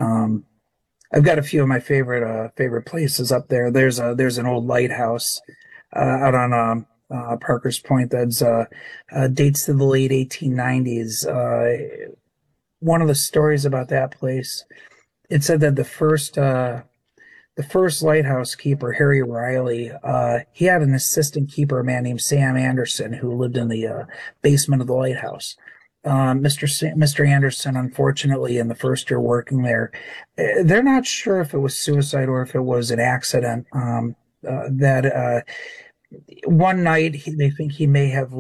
I've got a few of my favorite places up there. There's an old lighthouse out on Parker's Point that's dates to the late 1890s. One of the stories about that place, it said that the first lighthouse keeper, Harry Riley, he had an assistant keeper, a man named Sam Anderson, who lived in the basement of the lighthouse. Mr. Anderson, unfortunately, in the first year working there, they're not sure if it was suicide or if it was an accident. That one night they think he may have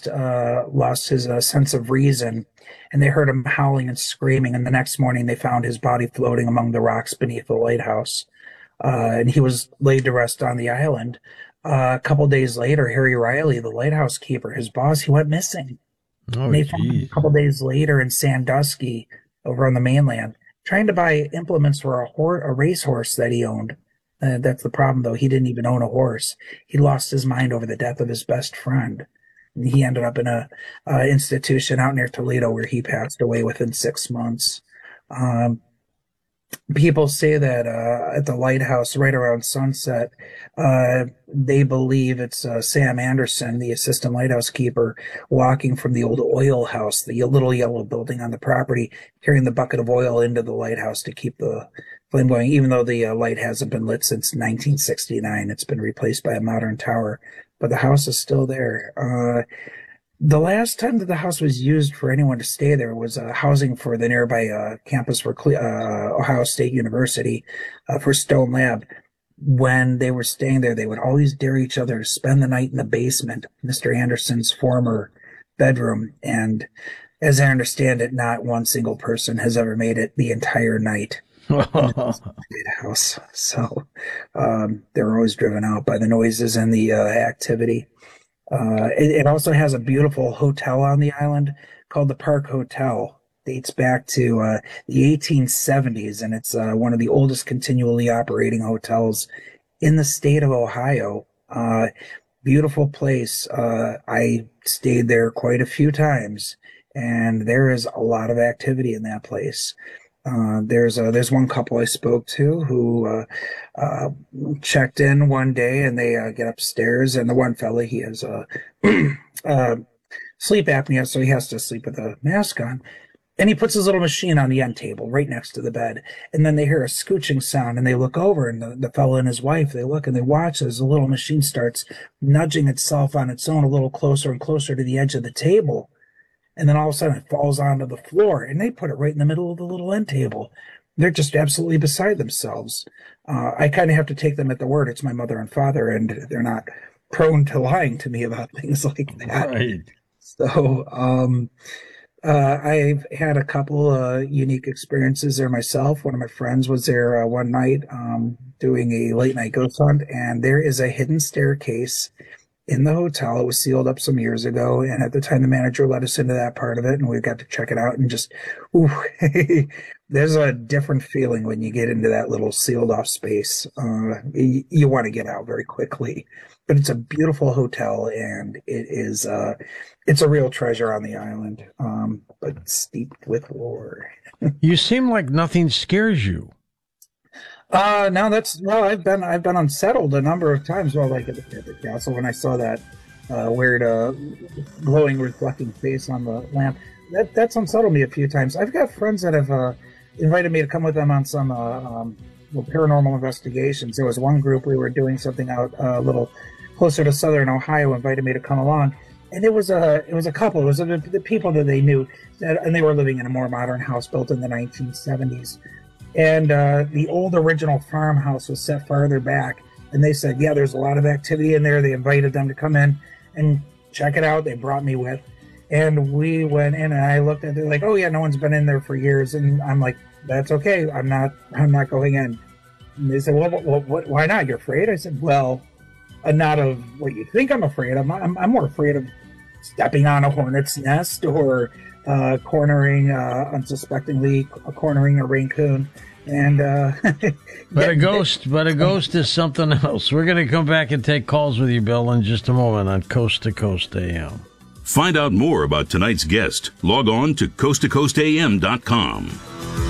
lost his sense of reason, and they heard him howling and screaming. And the next morning, they found his body floating among the rocks beneath the lighthouse, and he was laid to rest on the island. A couple days later, Harry Riley, the lighthouse keeper, his boss, he went missing. Oh, And they found him a couple days later in Sandusky, over on the mainland, trying to buy implements for a racehorse that he owned. That's the problem, though. He didn't even own a horse. He lost his mind over the death of his best friend. And he ended up in a institution out near Toledo where he passed away within 6 months. Um, People say that at the lighthouse right around sunset, they believe it's Sam Anderson, the assistant lighthouse keeper, walking from the old oil house, the little yellow building on the property, carrying the bucket of oil into the lighthouse to keep the flame going. Even though the light hasn't been lit since 1969, it's been replaced by a modern tower, but the house is still there. The last time that the house was used for anyone to stay there was housing for the nearby campus for Ohio State University for Stone Lab. When they were staying there, they would always dare each other to spend the night in the basement, Mr. Anderson's former bedroom. And as I understand it, not one single person has ever made it the entire night in the house. So they're always driven out by the noises and the activity. It also has a beautiful hotel on the island called the Park Hotel. Dates back to the 1870s, and it's one of the oldest continually operating hotels in the state of Ohio. Beautiful place. I stayed there quite a few times, and there is a lot of activity in that place. There's one couple I spoke to who checked in one day, and they get upstairs, and the one fella, he has sleep apnea, so he has to sleep with a mask on. And he puts his little machine on the end table right next to the bed. And then they hear a scooching sound, and they look over, and the fellow and his wife, they look and they watch as the little machine starts nudging itself on its own a little closer and closer to the edge of the table. And then all of a sudden it falls onto the floor, and they put it right in the middle of the little end table. They're just absolutely beside themselves. I kind of have to take them at the word. It's my mother and father, and they're not prone to lying to me about things like that. right. So I've had a couple unique experiences there myself. One of my friends was there one night doing a late night ghost hunt, and there is a hidden staircase in the hotel. It was sealed up some years ago, and at the time the manager let us into that part of it, and we got to check it out, and just, ooh, there's a different feeling when you get into that little sealed off space. You want to get out very quickly, but it's a beautiful hotel, and it's a real treasure on the island, but steeped with lore. You seem like nothing scares you. No, I've been unsettled a number of times while like at the castle when I saw that weird glowing reflecting face on the lamp. That's unsettled me a few times. I've got friends that have invited me to come with them on some paranormal investigations. There was one group, we were doing something out a little closer to southern Ohio, invited me to come along. And it was a couple. It was the people that they knew, and they were living in a more modern house built in the 1970s. And the old original farmhouse was set farther back. And they said, yeah, there's a lot of activity in there. They invited them to come in and check it out. They brought me with. And we went in, and I looked at it, they're like, oh, yeah, no one's been in there for years. And I'm like, that's okay. I'm not going in. And they said, well, why not? You're afraid? I said, well, not of what you think I'm afraid of. I'm more afraid of stepping on a hornet's nest or unsuspectingly cornering a raccoon. And but a ghost is something else. We're going to come back and take calls with you, Bill, in just a moment on Coast to Coast AM. Find out more about tonight's guest. Log on to coasttocoastam.com.